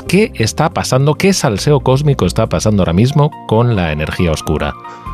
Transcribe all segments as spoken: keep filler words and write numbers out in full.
¿Qué está pasando? ¿Qué salseo cósmico está pasando ahora mismo con la energía oscura?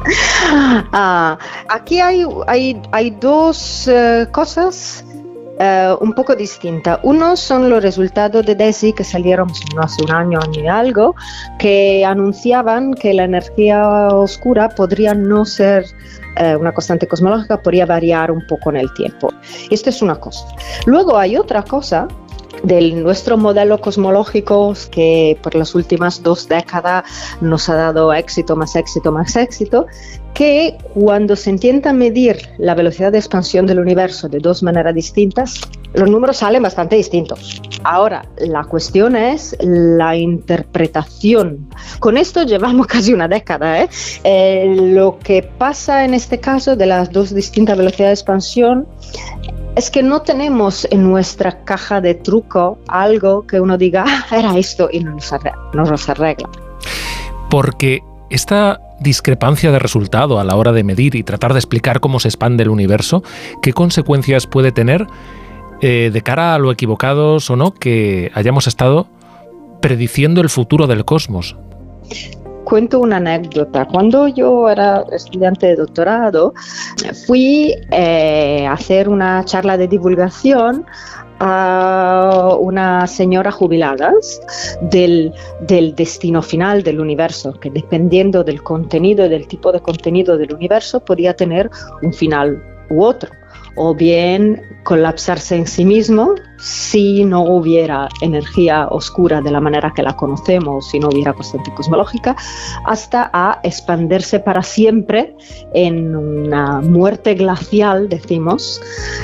Ah, aquí hay, hay, hay dos uh, cosas uh, un poco distintas. Uno son los resultados de DESI que salieron no hace un año, año y algo, que anunciaban que la energía oscura podría no ser uh, una constante cosmológica, podría variar un poco en el tiempo. Esto es una cosa. Luego hay otra cosa de nuestro modelo cosmológico que por las últimas dos décadas nos ha dado éxito, más éxito, más éxito, que cuando se intenta medir la velocidad de expansión del universo de dos maneras distintas, los números salen bastante distintos. Ahora, la cuestión es la interpretación. Con esto llevamos casi una década, ¿eh? Eh, lo que pasa en este caso de las dos distintas velocidades de expansión es que no tenemos en nuestra caja de truco algo que uno diga, ah, era esto, y no nos arregla. No nos arregla. Porque esta discrepancia de resultado a la hora de medir y tratar de explicar cómo se expande el universo, ¿qué consecuencias puede tener eh, de cara a lo equivocados o no que hayamos estado prediciendo el futuro del cosmos? Cuento una anécdota. Cuando yo era estudiante de doctorado, fui eh, a hacer una charla de divulgación a una señora jubilada del, del destino final del universo, que dependiendo del contenido y del tipo de contenido del universo podía tener un final u otro, o bien colapsarse en sí mismo si no hubiera energía oscura de la manera que la conocemos, si no hubiera constante cosmológica, hasta a expandirse para siempre en una muerte glacial, decimos,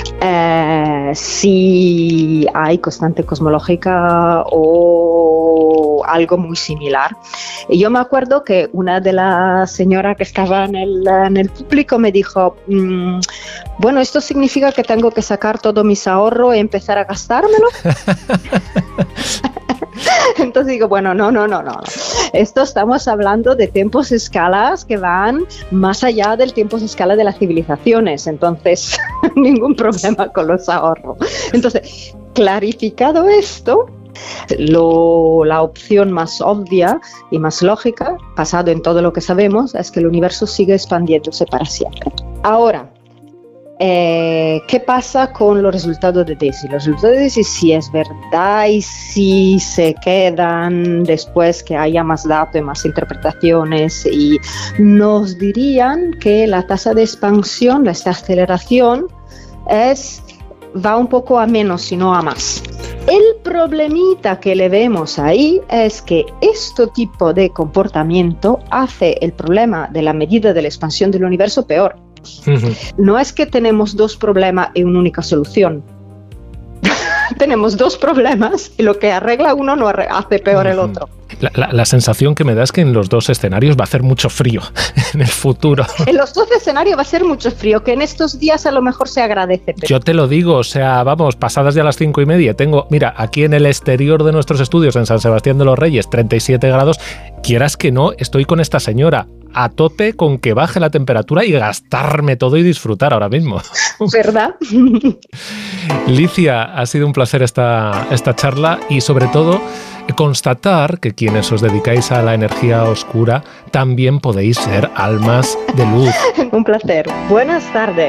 eh, si hay constante cosmológica o algo muy similar. Y yo me acuerdo que una de las señoras que estaba en el, en el público me dijo, mmm, bueno, esto significa que tengo que sacar todos mis ahorros y empezar a gastármelo. Entonces digo, bueno, no, no, no, no. Esto estamos hablando de tiempos escalas que van más allá del tiempo escala de las civilizaciones. Entonces, ningún problema con los ahorros. Entonces, clarificado esto, Lo, la opción más obvia y más lógica, basado en todo lo que sabemos, es que el universo sigue expandiéndose para siempre. Ahora, Eh, ¿qué pasa con los resultados de DESI? Los resultados de DESI, si es verdad y si se quedan después que haya más datos y más interpretaciones, y nos dirían que la tasa de expansión, esta aceleración, es, va un poco a menos, sino a más. El problemita que le vemos ahí es que este tipo de comportamiento hace el problema de la medida de la expansión del universo peor. Uh-huh. No es que tenemos dos problemas y una única solución. Tenemos dos problemas y lo que arregla uno no arregla, hace peor uh-huh. el otro. La, la, la sensación que me da es que en los dos escenarios va a hacer mucho frío en el futuro. En los dos escenarios va a ser mucho frío, que en estos días a lo mejor se agradece. Pero... Yo te lo digo, o sea, vamos, pasadas ya las cinco y media, tengo, mira, aquí en el exterior de nuestros estudios en San Sebastián de los Reyes, treinta y siete grados, quieras que no, estoy con esta señora a tope con que baje la temperatura y gastarme todo y disfrutar ahora mismo. ¿Verdad? Licia, ha sido un placer esta, esta charla y sobre todo constatar que quienes os dedicáis a la energía oscura también podéis ser almas de luz. Un placer. Buenas tardes.